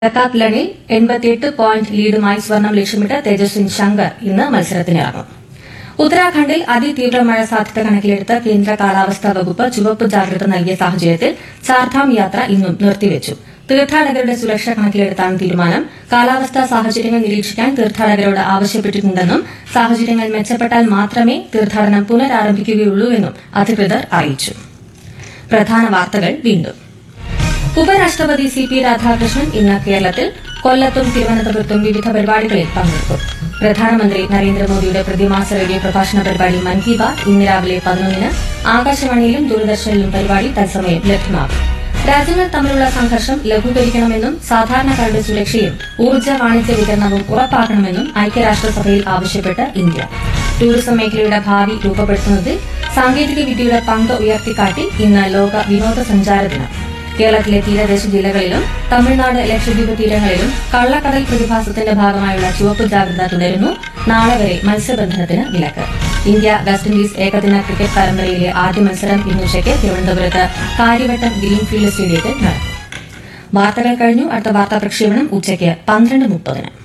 ഡെക്കാത്ലണിൽ 88 point ലീഡുമായി സ്വർണം ലക്ഷ്യമിട്ട് തേജസ്വിൻ ശങ്കർ ഇന്ന് മത്സരത്തിനിറങ്ങും. ഉത്തരാഖണ്ഡിൽ അതിതീവ്ര മഴ സാധ്യത കണക്കിലെടുത്ത് കേന്ദ്ര കാലാവസ്ഥാ വകുപ്പ് ചുവപ്പ് ജാഗ്രത നൽകിയ സാഹചര്യത്തിൽ ചാർധാം യാത്ര ഇന്നും നിർത്തിവച്ചു. തീർത്ഥാടകരുടെ സുരക്ഷ കണക്കിലെടുത്താണ് തീരുമാനം. കാലാവസ്ഥാ സാഹചര്യങ്ങൾ നിരീക്ഷിക്കാൻ തീർത്ഥാടകരോട് ആവശ്യപ്പെട്ടിട്ടുണ്ടെന്നും സാഹചര്യങ്ങൾ മെച്ചപ്പെട്ടാൽ മാത്രമേ തീർത്ഥാടനം പുനരാരംഭിക്കുകയുള്ളൂ എന്നും അധികൃതർ അറിയിച്ചു. പ്രധാന വാർത്തകൾ വീണ്ടും. ഉപരാഷ്ട്രപതി സി.പി. രാധാകൃഷ്ണൻ ഇന്ന് കേരളത്തിൽ കൊല്ലത്തും തിരുവനന്തപുരത്തും വിവിധ പരിപാടികളിൽ പങ്കെടുക്കും. പ്രധാനമന്ത്രി നരേന്ദ്രമോദിയുടെ പ്രതിമാസ റേഡിയോ പ്രഭാഷണ പരിപാടി മൻ കി ബാത് ഇന്ന് രാവിലെ 11-ന് ആകാശവാണിയിലും ദൂരദർശനിലും പരിപാടി തത്സമയം ലഭ്യമാകും. രാജ്യങ്ങൾ തമ്മിലുള്ള സംഘർഷം ലഘൂകരിക്കണമെന്നും സാധാരണക്കാരുടെ സുരക്ഷയും ഊർജ്ജ വാണിജ്യ വിതരണവും ഉറപ്പാക്കണമെന്നും ഐക്യരാഷ്ട്രസഭയിൽ ആവശ്യപ്പെട്ട് ഇന്ത്യ. ടൂറിസം മേഖലയുടെ ഭാവി രൂപപ്പെടുത്തുന്നതിൽ സാങ്കേതിക വിദ്യയുടെ പങ്ക് ഉയർത്തിക്കാട്ടി ഇന്ന് ലോക വിനോദസഞ്ചാര ദിനം. കേരളത്തിലെ തീരദേശ ജില്ലകളിലും തമിഴ്നാട് ലക്ഷദ്വീപ് തീരങ്ങളിലും കള്ളക്കടൽ പ്രതിഭാസത്തിന്റെ ഭാഗമായുള്ള ചുവപ്പ് ജാഗ്രത തുടരുന്നു. നാളെ വരെ മത്സ്യബന്ധനത്തിന് വിലക്ക്. ഇന്ത്യ വെസ്റ്റ് ഇൻഡീസ് ഏകദിന ക്രിക്കറ്റ് പരമ്പരയിലെ ആദ്യ മത്സരം ഇന്നുച്ചയ്ക്ക് തിരുവനന്തപുരത്ത് കാര്യവട്ടം ഗ്രീൻഫീൽഡ് സ്റ്റേഡിയത്തിൽ നടക്കും. വാർത്തകൾ കഴിഞ്ഞു. അടുത്ത വാർത്താ പ്രക്ഷേപണം ഉച്ചയ്ക്ക് 12:30-ന്.